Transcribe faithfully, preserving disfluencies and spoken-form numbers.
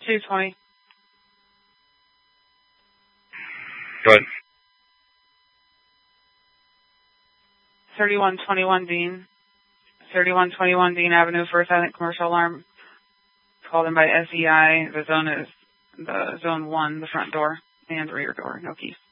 two twenty. Go ahead. thirty-one twenty-one Dean. thirty-one twenty-one Dean Avenue for a silent commercial alarm. Called in by S E I. The zone is the zone one, the front door and rear door. No keys.